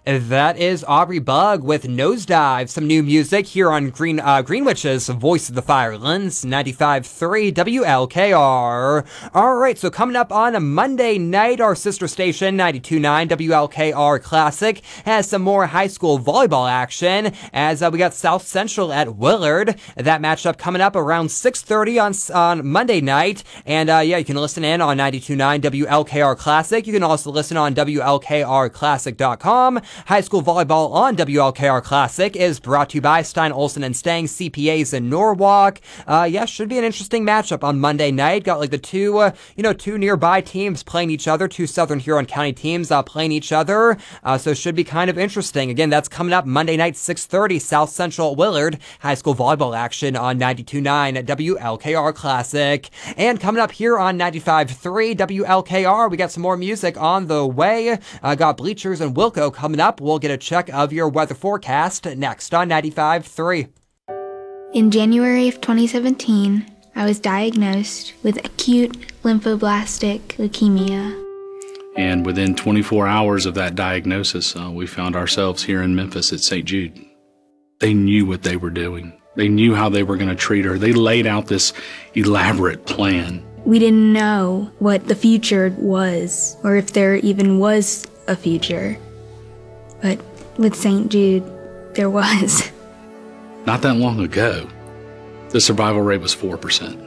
That is Aubrey Bug with Nosedive. Some new music here on Greenwich's Voice of the Firelands, 95.3 WLKR. All right, so coming up on a Monday night, our sister station, 92.9 WLKR Classic, has some more high school volleyball action as we got South Central at Willard. That matchup coming up around 6:30 on Monday night. And you can listen in on 92.9 WLKR Classic. You can also listen on WLKRClassic.com. High school volleyball on WLKR Classic is brought to you by Stein Olson and Stang CPAs in Norwalk. Should be an interesting matchup on Monday night. Got like the two nearby teams playing each other, two Southern Huron County teams playing each other. So it should be kind of interesting. Again, that's coming up Monday night, 6:30, South Central Willard. High school volleyball action on 92.9 WLKR Classic. And coming up here on 95.3 WLKR, we got some more music on the way. Got Bleachers and Wilco coming up. We'll get a check of your weather forecast next on 95.3. In January of 2017, I was diagnosed with acute lymphoblastic leukemia. And within 24 hours of that diagnosis, we found ourselves here in Memphis at St. Jude. They knew what they were doing. They knew how they were going to treat her. They laid out this elaborate plan. We didn't know what the future was, or if there even was a future. But with St. Jude, there was. Not that long ago, the survival rate was 4%.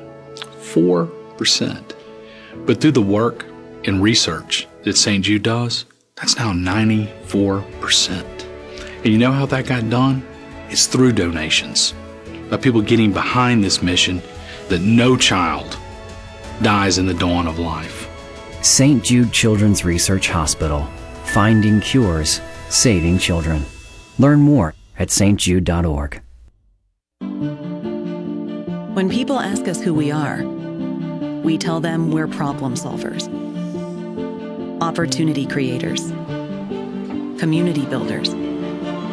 4%. But through the work and research that St. Jude does, that's now 94%. And you know how that got done? It's through donations. By people getting behind this mission that no child dies in the dawn of life. St. Jude Children's Research Hospital. Finding cures, saving children. Learn more at stjude.org. When people ask us who we are, we tell them we're problem solvers, opportunity creators, community builders,